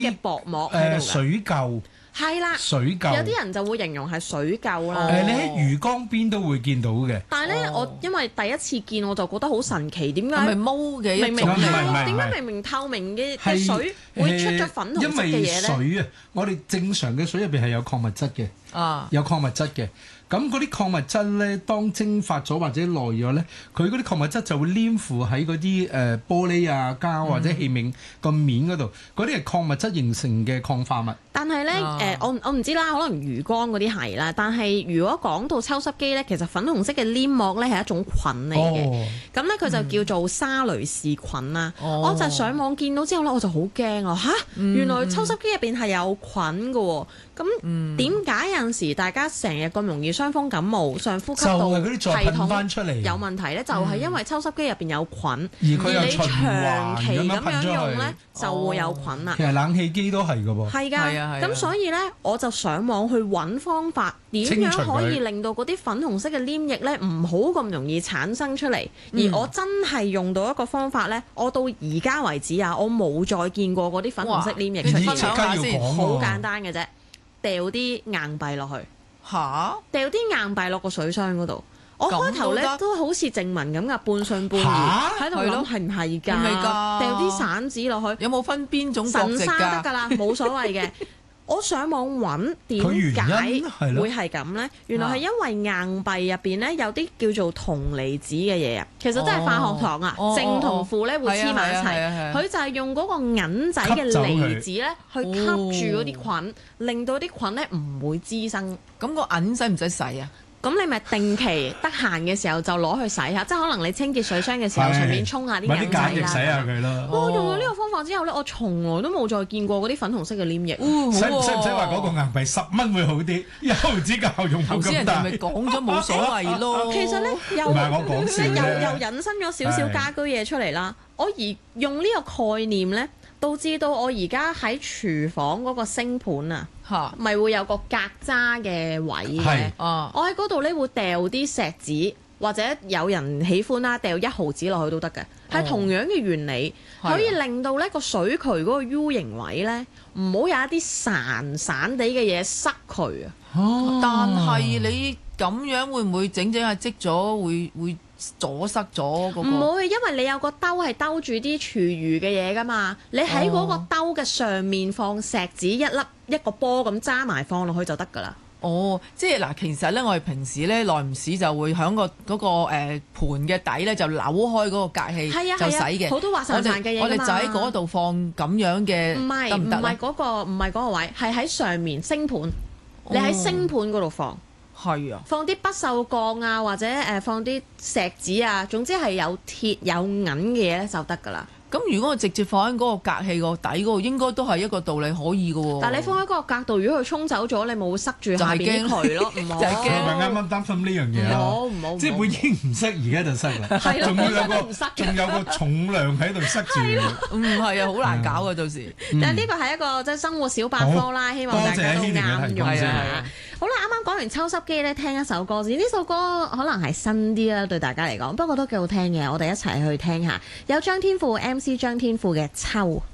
嘅薄膜喺度㗎。 水垢。 係啦， 水垢有啲人就會形容係水垢啦。 你喺魚缸邊都會見到嘅。 但係咧，我因為第一次見我就覺得好神奇，點解係咪毛嘅一明明種嚟㗎？ 係啊？點解明明透明嘅水會出咗粉紅色嘅嘢因為咧？ 水啊，我哋正常嘅水入邊係有礦物質嘅，有礦物質嘅。咁嗰啲礦物質咧，當蒸發咗或者耐咗咧，佢嗰啲礦物質就會黏附喺嗰啲玻璃啊、膠或者器皿個面嗰度，嗰啲係礦物質形成嘅礦化物。 但係咧，我唔知啦，可能魚缸嗰啲係啦。但係如果講到抽濕機咧，其實粉紅色嘅黏膜咧係一種菌嚟嘅。咁咧佢就叫做沙雷氏菌啦。我就上網見到之後咧，我就好驚啊！原來抽濕機入邊係有菌㗎喎。咁點解有陣時大家成日咁容易傷風感冒、上呼吸道系統有問題咧？就係因為抽濕機入邊有菌， 而佢又你循環長期咁樣用咁咧就會有菌啦。 其實冷氣機都係㗎噃。 係㗎，咁所以咧我就上網去揾方法，點樣可以令到嗰啲粉紅色嘅黏液咧唔好咁容易產生出嚟。而我真係用到一個方法咧，我到而家為止啊，我冇再見過嗰啲粉紅色黏液出現。好簡單嘅啫。掉啲硬幣落去，掉啲硬幣落個水箱嗰度。我開頭咧都好似靜文咁噶，半信半疑，喺度諗係唔係㗎？掉啲散紙落去， 有冇分邊種國籍㗎？ 神沙得㗎啦，冇所謂嘅。我上網揾點解會係咁呢？原來係因為硬幣入邊咧有啲叫做銅離子嘅嘢啊，其實真係化學糖啊，正同負咧會黐埋一齊，佢就係用嗰個銀仔嘅離子咧去吸住嗰啲菌，令到啲菌咧唔會滋生。 咁個銀使唔使洗啊？ 咁你咪定期得閒嘅時候就攞去洗下，即係可能你清潔水箱嘅時候順便沖下啲銀仔啦。 洗下佢啦。 我用咗呢個方法之後咧，我從來都冇再見過嗰啲粉紅色嘅黏液。 使唔使話嗰個硬幣10蚊會好啲？1毫子夠用冇咁大。頭先人哋咪講咗冇所謂咯。 其實咧又唔係我講笑又引申咗少少家居嘢出嚟啦。我而用呢個概念咧，導致到我而家喺廚房嗰個星盤啊，咪會有個格渣嘅位嘅。我喺嗰度咧會掉啲石子，或者有人喜歡啦，掉1毫子落去都得嘅。係同樣嘅原理，可以令到呢個水渠嗰個 U 型位咧，唔好有一啲散散地嘅嘢塞佢啊。 但係你咁樣會唔會整下積咗會阻塞咗嗰個？ 唔會，因為你有個兜係兜住啲廚餘嘅嘢噶嘛，你喺嗰個兜嘅上面放石子一個波咁揸埋放落去就得噶啦。 即係嗱，其實咧，我哋平時咧耐唔時就會喺嗰個盤嘅底咧就扭開嗰個隔氣就洗嘅。 好多滑潺潺嘅嘢㗎嘛。 我哋就喺嗰度放咁樣嘅，得唔得？ 唔係嗰個位，係喺上面星盤。你喺星盤嗰度放。 係啊， 放啲不鏽鋼啊，或者放啲石子啊，總之係有鐵有銀嘅嘢咧就得㗎啦。 咁如果我直接放喺嗰個隔氣個底嗰度，應該都係一個道理可以嘅喎。 但係你放喺嗰個格度，如果佢沖走咗，你咪會塞住下邊啲渠咯。唔好， 就係驚咪啱啱擔心呢樣嘢咯。 唔好， 即係本應唔塞，而家就塞啦。仲有個重量喺度塞住。 係啊，好難搞啊，到時。 但係呢個係一個即係生活小百科啦，希望大家都啱用啊。好啦，啱啱講完抽濕機咧，聽一首歌先。呢首歌可能係新啲啦，對大家嚟講，不過都幾好聽嘅。我哋一齊去聽下。有張天賦 MC 張天賦嘅《秋》。